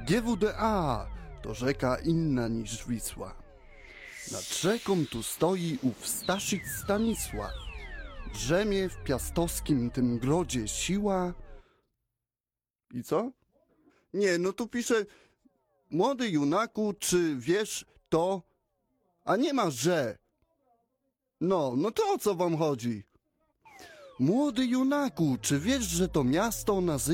GWDA to rzeka inna niż Wisła. Nad rzeką tu stoi ów Staszic Stanisław. Drzemie w piastowskim tym grodzie siła. I co? Nie, no tu pisze: młody junaku, czy wiesz to? A nie ma że. No to o co wam chodzi? Młody junaku, czy wiesz, że to miasto nazywa